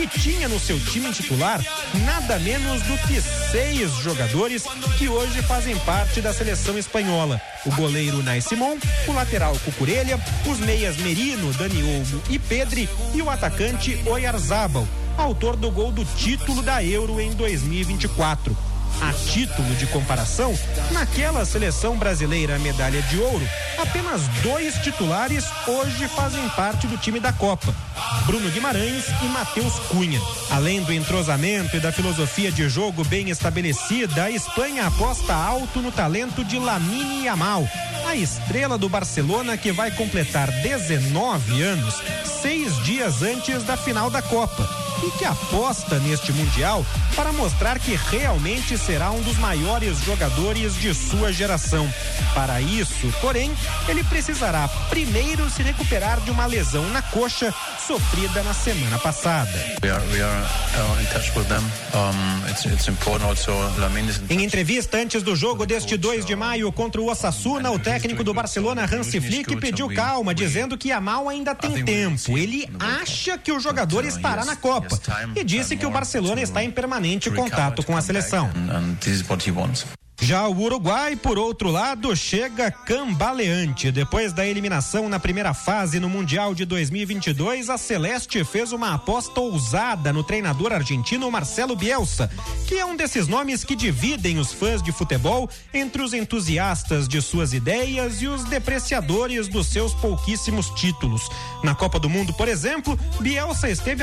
que tinha no seu time titular nada menos do que 6 jogadores que hoje fazem parte da seleção espanhola. O goleiro Unai Simón, o lateral Cucurella, os meias Merino, Dani Olmo e Pedri e o atacante Oyarzabal, autor do gol do título da Euro em 2024. A título de comparação, naquela seleção brasileira medalha de ouro, apenas 2 titulares hoje fazem parte do time da Copa: Bruno Guimarães e Matheus Cunha. Além do entrosamento e da filosofia de jogo bem estabelecida, a Espanha aposta alto no talento de Lamine Yamal, a estrela do Barcelona que vai completar 19 anos, 6 dias antes da final da Copa, e que aposta neste Mundial para mostrar que realmente será um dos maiores jogadores de sua geração. Para isso, porém, ele precisará primeiro se recuperar de uma lesão na coxa sofrida na semana passada. Em entrevista antes do jogo deste 2 de maio contra o Osasuna, o técnico do Barcelona, Hansi Flick, pediu calma, dizendo que Yamal ainda tem tempo. Ele acha que o jogador estará na Copa e disse que o Barcelona está em permanente contato com a seleção. Já o Uruguai, por outro lado, chega cambaleante. Depois da eliminação na primeira fase no Mundial de 2022, a Celeste fez uma aposta ousada no treinador argentino Marcelo Bielsa, que é um desses nomes que dividem os fãs de futebol entre os entusiastas de suas ideias e os depreciadores dos seus pouquíssimos títulos. Na Copa do Mundo, por exemplo, Bielsa esteve